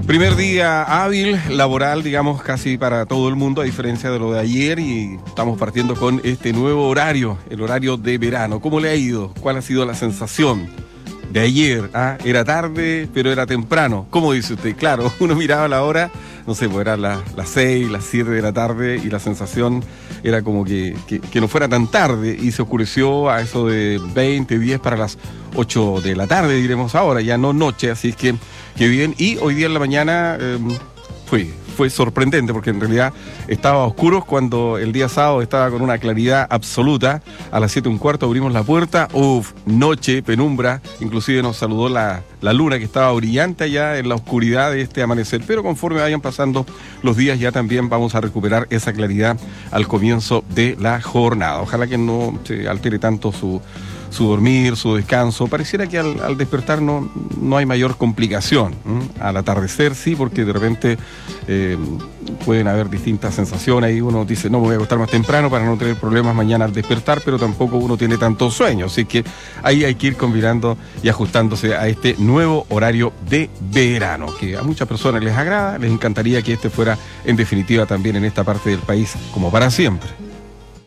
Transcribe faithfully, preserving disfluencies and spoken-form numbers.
Primer día hábil, laboral, digamos, casi para todo el mundo, a diferencia de lo de ayer, y estamos partiendo con este nuevo horario, el horario de verano. ¿Cómo le ha ido? ¿Cuál ha sido la sensación de ayer? ¿Ah? Era tarde, pero era temprano. ¿Cómo dice usted? Claro, uno miraba la hora, no sé, pues eran las, las seis, las siete de la tarde, y la sensación era como que, que, que no fuera tan tarde, y se oscureció a eso de veinte, diez para las ocho de la tarde, diremos ahora, ya no noche, así es que qué bien. Y hoy día en la mañana eh, fue, fue sorprendente, porque en realidad estaba oscuro cuando el día sábado estaba con una claridad absoluta. A las siete un cuarto abrimos la puerta, uff, noche, penumbra, inclusive nos saludó la, la luna, que estaba brillante allá en la oscuridad de este amanecer, pero conforme vayan pasando los días ya también vamos a recuperar esa claridad al comienzo de la jornada. Ojalá que no se altere tanto su su dormir, su descanso. Pareciera que al, al despertar no, no hay mayor complicación. ¿Mm? Al atardecer sí, porque de repente eh, pueden haber distintas sensaciones y uno dice, no, me voy a acostar más temprano para no tener problemas mañana al despertar, pero tampoco uno tiene tanto sueño, así que ahí hay que ir combinando y ajustándose a este nuevo horario de verano, que a muchas personas les agrada, les encantaría que este fuera en definitiva también en esta parte del país como para siempre.